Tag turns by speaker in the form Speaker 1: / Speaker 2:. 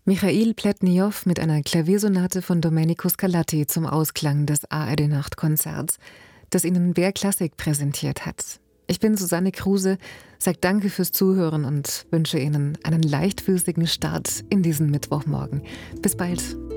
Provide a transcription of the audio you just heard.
Speaker 1: Michail Pletniow mit einer Klaviersonate von Domenico Scarlatti zum Ausklang des ARD-Nachtkonzerts, das Ihnen BR Klassik präsentiert hat. Ich bin Susanne Kruse, sage danke fürs Zuhören und wünsche Ihnen einen leichtfüßigen Start in diesen Mittwochmorgen. Bis bald.